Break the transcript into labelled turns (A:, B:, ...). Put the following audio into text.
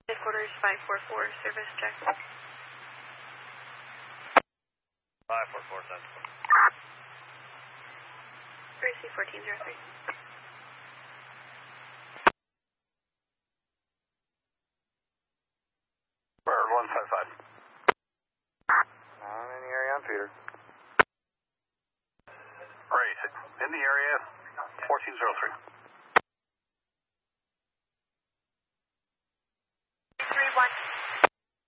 A: Headquarters 544, service check.
B: 544, sensible.
A: Gracie 1403.
B: Bird 155.
C: I'm in the area on Peter.
B: Great. In the area, 1403.